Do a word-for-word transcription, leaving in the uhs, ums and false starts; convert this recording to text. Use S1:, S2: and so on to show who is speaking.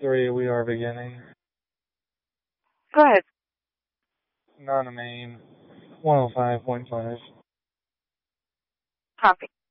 S1: Three, we are beginning.
S2: Go ahead.
S1: Non-main, one oh five point five.
S2: Copy.